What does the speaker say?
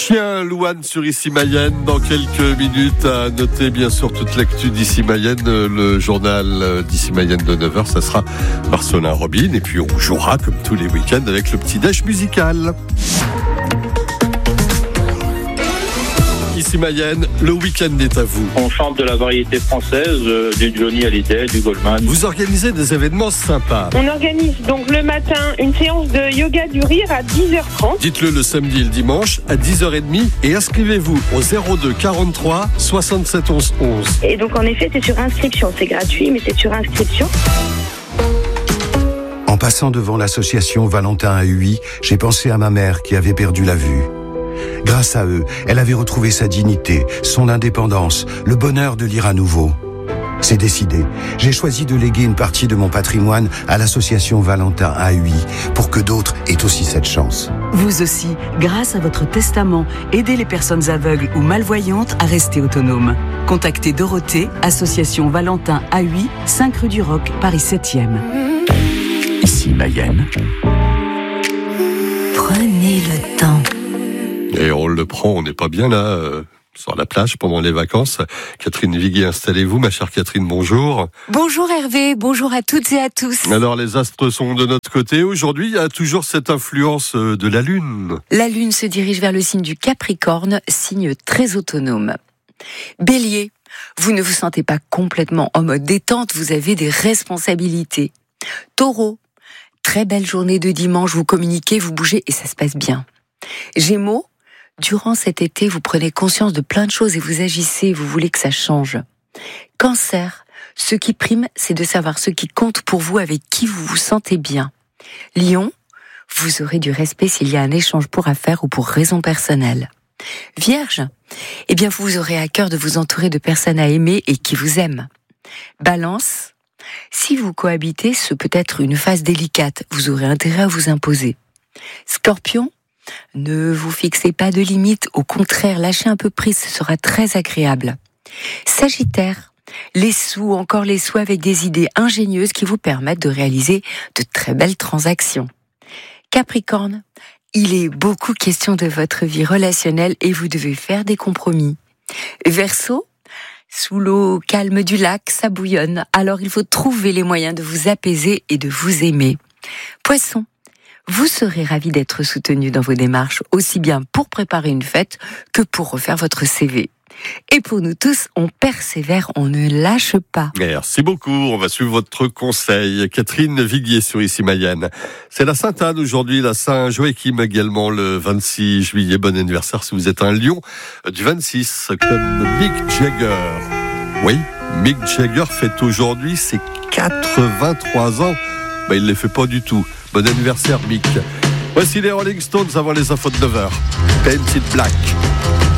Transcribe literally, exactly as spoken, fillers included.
Tiens, Louane sur Ici Mayenne, dans quelques minutes, à noter bien sûr toute l'actu d'Ici Mayenne, le journal d'Ici Mayenne de neuf heures, ça sera Marcelin Robin, et puis on jouera comme tous les week-ends avec le petit déj musical. Ici Mayenne, le week-end est à vous. On chante de la variété française, euh, du Johnny Hallyday, du Goldman. Vous organisez des événements sympas. On organise donc le matin une séance de yoga du rire à dix heures trente. Dites-le le samedi et le dimanche à dix heures trente et inscrivez-vous au zéro deux quarante-trois soixante-sept onze onze. Et donc en effet c'est sur inscription, c'est gratuit mais c'est sur inscription. En passant devant l'association Valentin A U I, j'ai pensé à ma mère qui avait perdu la vue. Grâce à eux, elle avait retrouvé sa dignité, son indépendance, le bonheur de lire à nouveau. C'est décidé. J'ai choisi de léguer une partie de mon patrimoine à l'association Valentin A U I pour que d'autres aient aussi cette chance. Vous aussi, grâce à votre testament, aidez les personnes aveugles ou malvoyantes à rester autonomes. Contactez Dorothée, association Valentin A U I, cinq rue du Roc, Paris septième. Ici Mayenne. Prenez le temps. Et on le prend, on n'est pas bien là, euh, sur la plage pendant les vacances. Catherine Viguier, installez-vous, ma chère Catherine, bonjour. Bonjour Hervé, bonjour à toutes et à tous. Alors les astres sont de notre côté. Aujourd'hui, il y a toujours cette influence de la Lune. La Lune se dirige vers le signe du Capricorne, signe très autonome. Bélier, vous ne vous sentez pas complètement en mode détente, vous avez des responsabilités. Taureau, très belle journée de dimanche, vous communiquez, vous bougez et ça se passe bien. Gémeaux, durant cet été, vous prenez conscience de plein de choses et vous agissez, vous voulez que ça change. Cancer, ce qui prime, c'est de savoir ce qui compte pour vous, avec qui vous vous sentez bien. Lion, vous aurez du respect s'il y a un échange pour affaires ou pour raison personnelle. Vierge, eh bien vous aurez à cœur de vous entourer de personnes à aimer et qui vous aiment. Balance, si vous cohabitez, ce peut être une phase délicate, vous aurez intérêt à vous imposer. Scorpion, ne vous fixez pas de limites, au contraire, lâchez un peu prise, ce sera très agréable. Sagittaire, les sous, encore les sous avec des idées ingénieuses qui vous permettent de réaliser de très belles transactions. Capricorne, il est beaucoup question de votre vie relationnelle et vous devez faire des compromis. Verseau, sous l'eau calme du lac, ça bouillonne, alors il faut trouver les moyens de vous apaiser et de vous aimer. Poisson, vous serez ravi d'être soutenu dans vos démarches, aussi bien pour préparer une fête que pour refaire votre C V. Et pour nous tous, on persévère, on ne lâche pas. Merci beaucoup, on va suivre votre conseil. Catherine Viguier sur Ici Mayenne. C'est la Sainte-Anne aujourd'hui, la Saint-Joachim également le vingt-six juillet. Bon anniversaire si vous êtes un lion du vingt-six, comme Mick Jagger. Oui, Mick Jagger fête aujourd'hui ses quatre-vingt-trois ans. Ben, il ne les fait pas du tout. Bon anniversaire, Mick. Voici les Rolling Stones avant les infos de neuf heures. Painted Black.